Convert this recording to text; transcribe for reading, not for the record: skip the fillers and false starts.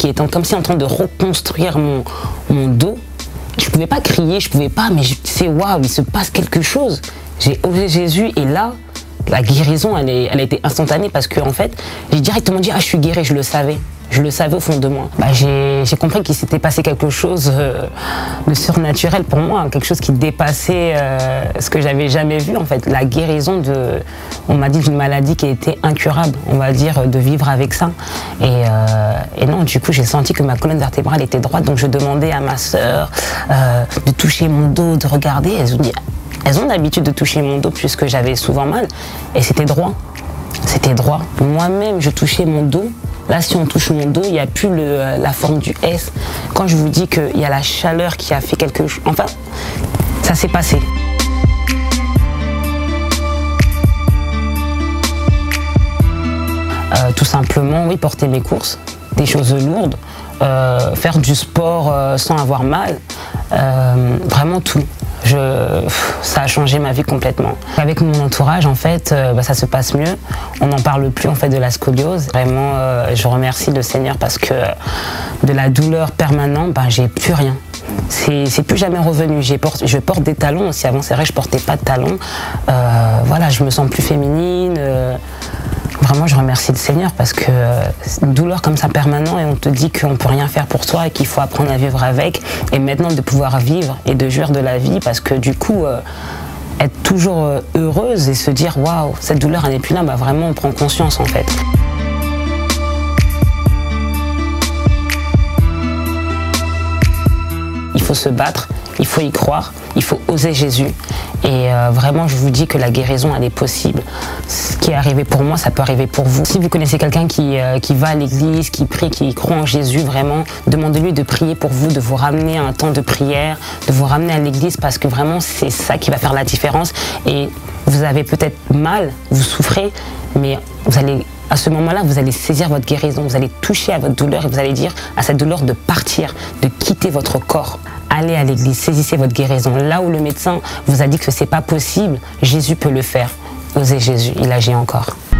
qui était comme si en train de reconstruire mon dos. Je pouvais pas crier, je pouvais pas, mais je sais, waouh, il se passe quelque chose. J'ai osé Jésus et là, la guérison, elle a été instantanée parce que en fait, j'ai directement dit, ah, je suis guérie, je le savais. Je le savais au fond de moi. J'ai compris qu'il s'était passé quelque chose de surnaturel pour moi, quelque chose qui dépassait ce que j'avais jamais vu en fait. La guérison on m'a dit d'une maladie qui était incurable, on va dire, de vivre avec ça. Et non, du coup, j'ai senti que ma colonne vertébrale était droite, donc je demandais à ma sœur de toucher mon dos, de regarder. Elles ont l'habitude de toucher mon dos puisque j'avais souvent mal, et c'était droit. C'était droit. Moi-même, je touchais mon dos. Là, si on touche mon dos, il n'y a plus la forme du S. Quand je vous dis qu'il y a la chaleur qui a fait quelque chose... Enfin, ça s'est passé. Tout simplement, oui, porter mes courses, des choses lourdes, faire du sport sans avoir mal, vraiment tout. Ça a changé ma vie complètement. Avec mon entourage, en fait, ça se passe mieux. On n'en parle plus en fait de la scoliose. Vraiment, je remercie le Seigneur parce que de la douleur permanente, j'ai plus rien. C'est plus jamais revenu. Je porte des talons aussi. Avant, c'est vrai, je portais pas de talons. Voilà, je me sens plus féminine. Vraiment, je remercie le Seigneur parce que c'est une douleur comme ça permanente et on te dit qu'on ne peut rien faire pour toi et qu'il faut apprendre à vivre avec. Et maintenant, de pouvoir vivre et de jouir de la vie parce que du coup, être toujours heureuse et se dire « Waouh, cette douleur, elle n'est plus là », vraiment, on prend conscience en fait. Il faut se battre, il faut y croire, il faut oser Jésus. Et vraiment, je vous dis que la guérison, elle est possible. Ce qui est arrivé pour moi, ça peut arriver pour vous. Si vous connaissez quelqu'un qui va à l'église, qui prie, qui croit en Jésus, vraiment, demandez-lui de prier pour vous, de vous ramener à un temps de prière, de vous ramener à l'église, parce que vraiment, c'est ça qui va faire la différence. Et vous avez peut-être mal, vous souffrez, mais à ce moment-là, vous allez saisir votre guérison, vous allez toucher à votre douleur et vous allez dire à cette douleur de partir, de quitter votre corps. Allez à l'église, saisissez votre guérison. Là où le médecin vous a dit que ce n'est pas possible, Jésus peut le faire. Osez Jésus, il agit encore.